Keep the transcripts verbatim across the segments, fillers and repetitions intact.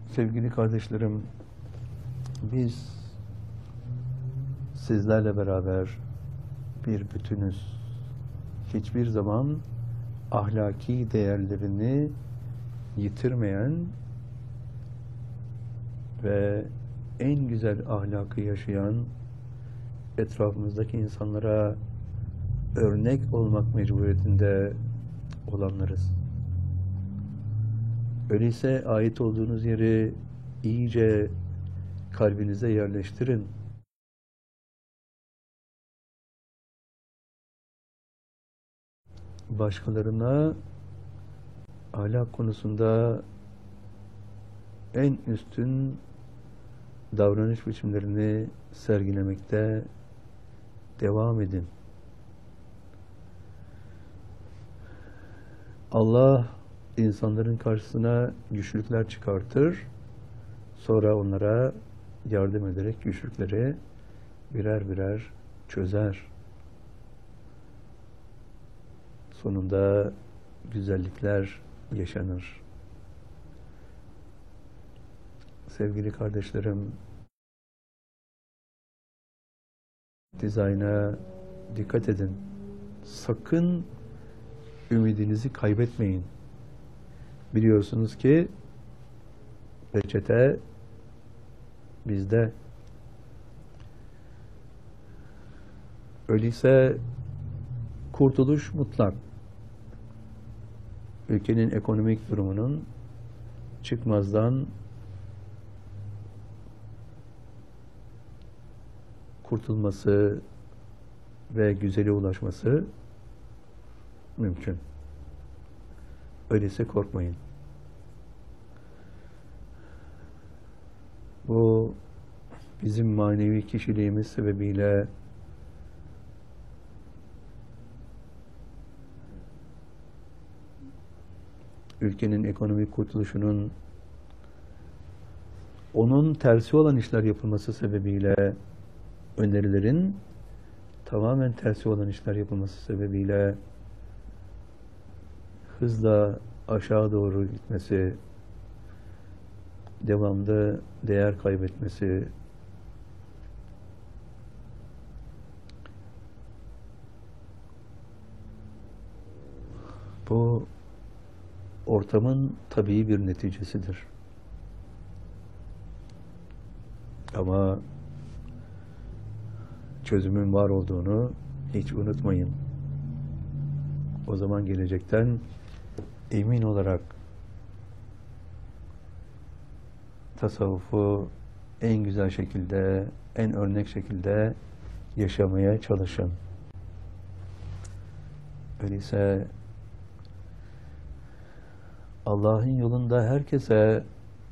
Sevgili kardeşlerim, biz sizlerle beraber bir bütünüz. Hiçbir zaman ahlaki değerlerini yitirmeyen ve en güzel ahlakı yaşayan, etrafımızdaki insanlara örnek olmak mecburiyetinde olanlarız. Öyleyse ait olduğunuz yeri iyice kalbinize yerleştirin. Başkalarına ahlak konusunda en üstün davranış biçimlerini sergilemekte devam edin. Allah insanların karşısına güçlükler çıkartır, sonra onlara yardım ederek güçlükleri birer birer çözer. Sonunda güzellikler yaşanır. Sevgili kardeşlerim, dizayna dikkat edin. Sakın ümidinizi kaybetmeyin. Biliyorsunuz ki reçete bizde. Öyleyse kurtuluş mutlak. Ülkenin ekonomik durumunun çıkmazdan kurtulması ve güzele ulaşması mümkün. Öyleyse korkmayın. Bu bizim manevi kişiliğimiz sebebiyle ülkenin ekonomik kurtuluşunun onun tersi olan işler yapılması sebebiyle, önerilerin tamamen tersi olan işler yapılması sebebiyle hızla aşağı doğru gitmesi, devamlı değer kaybetmesi, bu ortamın tabii bir neticesidir. Ama çözümün var olduğunu hiç unutmayın. O zaman gelecekten emin olarak tasavvufu en güzel şekilde, en örnek şekilde yaşamaya çalışın. Öyleyse Allah'ın yolunda herkese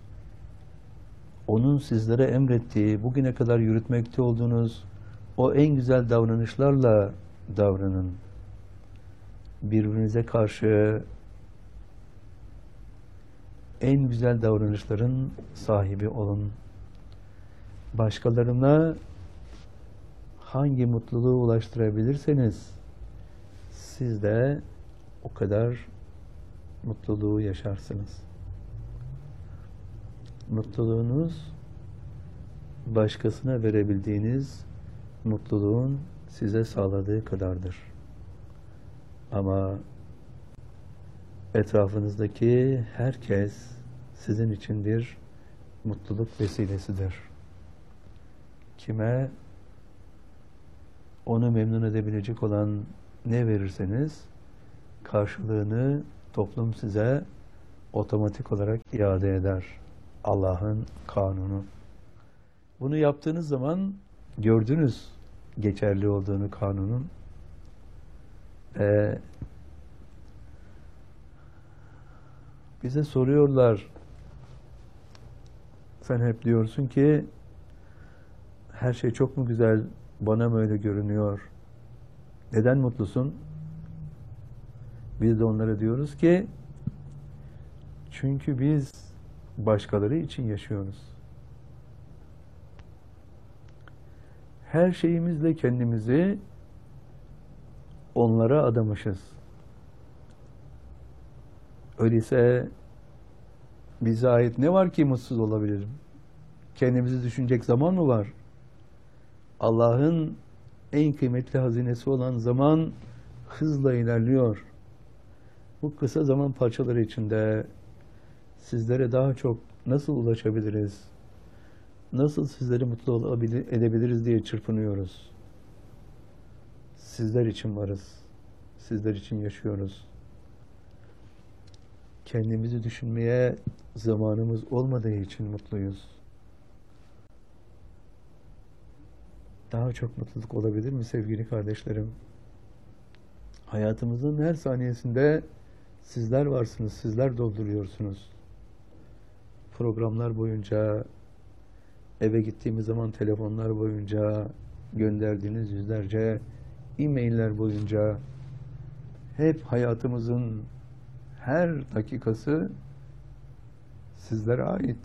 onun sizlere emrettiği, bugüne kadar yürütmekte olduğunuz o en güzel davranışlarla davranın. Birbirinize karşı en güzel davranışların sahibi olun. Başkalarına hangi mutluluğu ulaştırabilirseniz siz de o kadar mutluluğu yaşarsınız. Mutluluğunuz başkasına verebildiğiniz mutluluğun size sağladığı kadardır. Ama etrafınızdaki herkes sizin için bir mutluluk vesilesidir. Kime onu memnun edebilecek olan ne verirseniz karşılığını toplum size otomatik olarak iade eder. Allah'ın kanunu. Bunu yaptığınız zaman gördünüz geçerli olduğunu kanunun. Ee, bize soruyorlar, sen hep diyorsun ki her şey çok mu güzel, bana mı öyle görünüyor? Neden mutlusun? Biz de onlara diyoruz ki çünkü biz başkaları için yaşıyoruz. Her şeyimizle kendimizi onlara adamışız. Öyleyse Bize ait ne var ki mutsuz olabilirim? Kendimizi düşünecek zaman mı var? Allah'ın en kıymetli hazinesi olan zaman hızla ilerliyor. Bu kısa zaman parçaları içinde sizlere daha çok nasıl ulaşabiliriz? Nasıl sizleri mutlu olabilir, edebiliriz diye çırpınıyoruz. Sizler için varız. Sizler için yaşıyoruz. Kendimizi düşünmeye zamanımız olmadığı için mutluyuz. Daha çok mutluluk olabilir mi sevgili kardeşlerim? Hayatımızın her saniyesinde sizler varsınız, sizler dolduruyorsunuz. Programlar boyunca, eve gittiğimiz zaman telefonlar boyunca, gönderdiğiniz yüzlerce e-mailler boyunca hep hayatımızın her dakikası sizlere ait.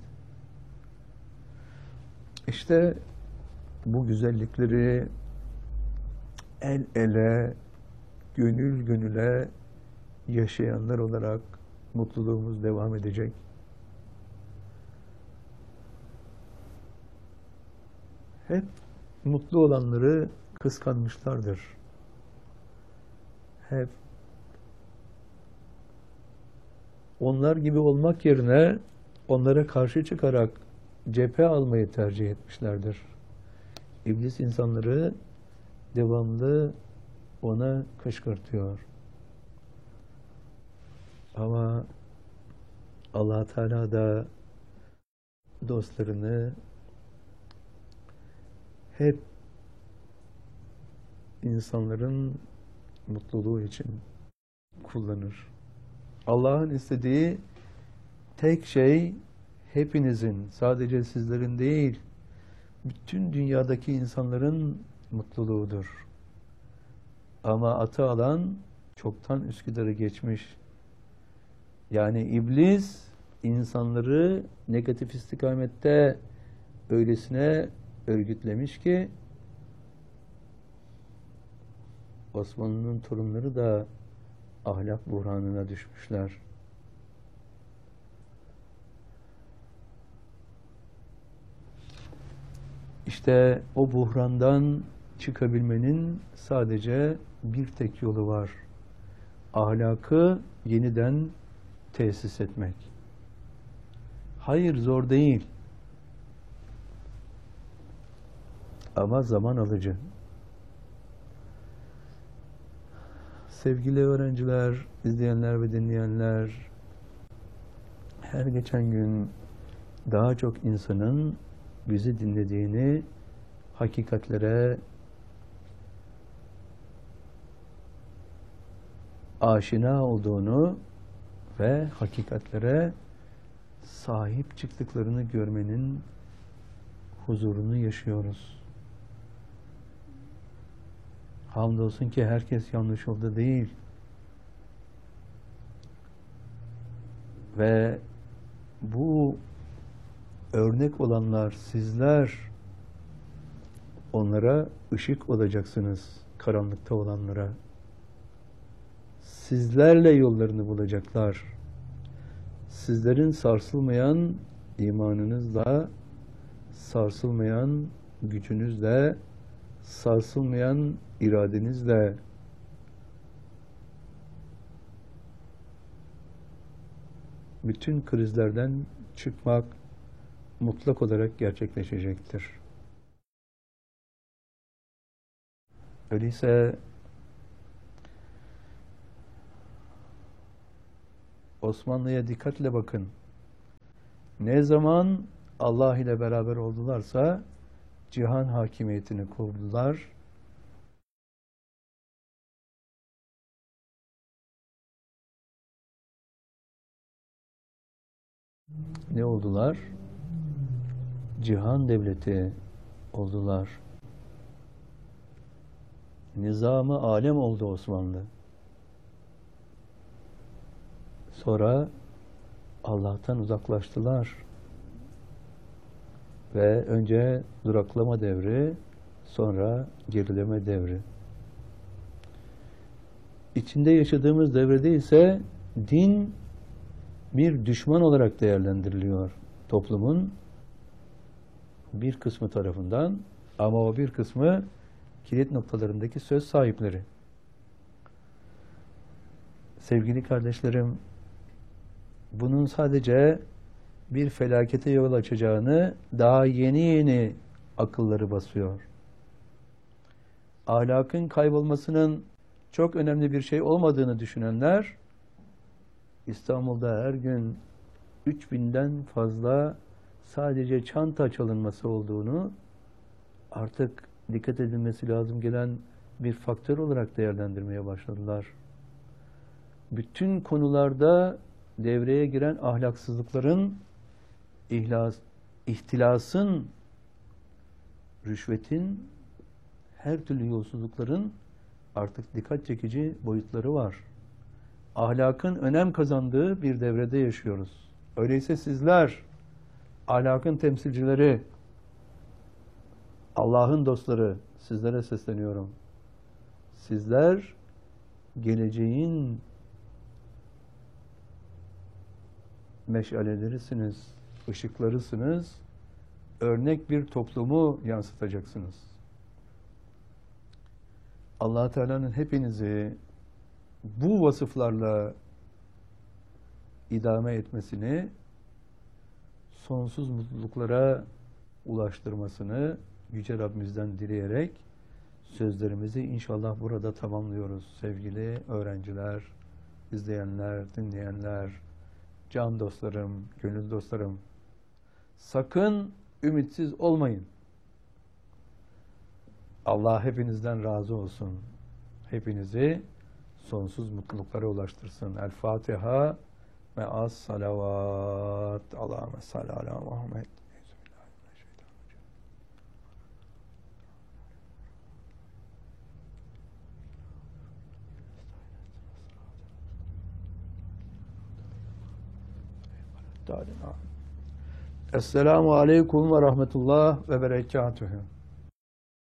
İşte bu güzellikleri el ele, gönül gönüle yaşayanlar olarak mutluluğumuz devam edecek. Hep mutlu olanları kıskanmışlardır. Hep onlar gibi olmak yerine onlara karşı çıkarak cephe almayı tercih etmişlerdir. İblis insanları devamlı ona kışkırtıyor. Ama Allah Teala da dostlarını hep insanların mutluluğu için kullanır. Allah'ın istediği tek şey hepinizin, sadece sizlerin değil, bütün dünyadaki insanların mutluluğudur. Ama atı alan çoktan Üsküdar'ı geçmiş. Yani iblis insanları negatif istikamette öylesine örgütlemiş ki Osmanlı'nın torunları da ahlak buhranına düşmüşler. İşte o buhrandan çıkabilmenin sadece bir tek yolu var. Ahlakı yeniden tesis etmek. Hayır, zor değil. Ama zaman alıcı. Sevgili öğrenciler, izleyenler ve dinleyenler, her geçen gün daha çok insanın bizi dinlediğini, hakikatlere aşina olduğunu ve hakikatlere sahip çıktıklarını görmenin huzurunu yaşıyoruz. Hamdolsun ki herkes yanlış yolda değil. Ve bu örnek olanlar sizler, onlara ışık olacaksınız, karanlıkta olanlara. Sizlerle yollarını bulacaklar. Sizlerin sarsılmayan imanınızla, sarsılmayan gücünüzle, sarsılmayan iradenizle bütün krizlerden çıkmak mutlak olarak gerçekleşecektir. Öyleyse Osmanlı'ya dikkatle bakın. Ne zaman Allah ile beraber oldularsa cihan hakimiyetini kurdular. Ne oldular? Cihan devleti oldular. Nizam-ı alem oldu Osmanlı. Sonra Allah'tan uzaklaştılar. Ve önce duraklama devri, sonra gerileme devri. İçinde yaşadığımız devrede ise din bir düşman olarak değerlendiriliyor toplumun bir kısmı tarafından, ama o bir kısmı kilit noktalarındaki söz sahipleri. Sevgili kardeşlerim, bunun sadece bir felakete yol açacağını daha yeni yeni akılları basıyor. Ahlakın kaybolmasının çok önemli bir şey olmadığını düşünenler, İstanbul'da her gün üç binden fazla sadece çanta çalınması olduğunu artık dikkat edilmesi lazım gelen bir faktör olarak değerlendirmeye başladılar. Bütün konularda devreye giren ahlaksızlıkların, ihlas, ihtilasın, rüşvetin, her türlü yolsuzlukların artık dikkat çekici boyutları var. Ahlakın önem kazandığı bir devrede yaşıyoruz. Öyleyse sizler, ahlakın temsilcileri, Allah'ın dostları, sizlere sesleniyorum. Sizler geleceğin meşalelerisiniz, ışıklarısınız, örnek bir toplumu yansıtacaksınız. Allah Teala'nın hepinizi bu vasıflarla idame etmesini, sonsuz mutluluklara ulaştırmasını Yüce Rabbimizden dileyerek sözlerimizi inşallah burada tamamlıyoruz. Sevgili öğrenciler, izleyenler, dinleyenler, can dostlarım, gönül dostlarım, sakın ümitsiz olmayın. Allah hepinizden razı olsun. Hepinizi sonsuz mutluluklara ulaştırsın. El Fatiha ve as salavat. Allahümme salli ala Muhammed. Esselamu aleyküm ve rahmetullah ve berekatuhu.